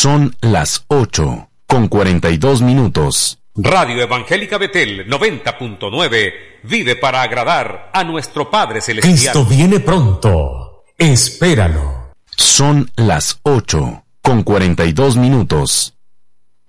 Son las 8:42. Radio Evangélica Betel 90.9 vive para agradar a nuestro Padre Celestial. Cristo viene pronto. Espéralo. Son las 8:42.